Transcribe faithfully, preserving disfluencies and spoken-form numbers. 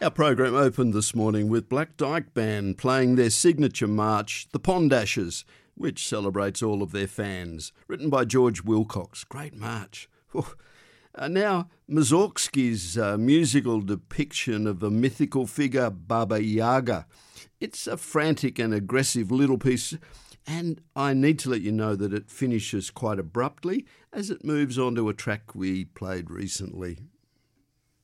Our program opened this morning with Black Dyke Band playing their signature march, The Pond Ashes, which celebrates all of their fans, written by George Wilcox. Great march. Uh, now, Mussorgsky's uh, musical depiction of the mythical figure Baba Yaga. It's a frantic and aggressive little piece, and I need to let you know that it finishes quite abruptly as it moves on to a track we played recently.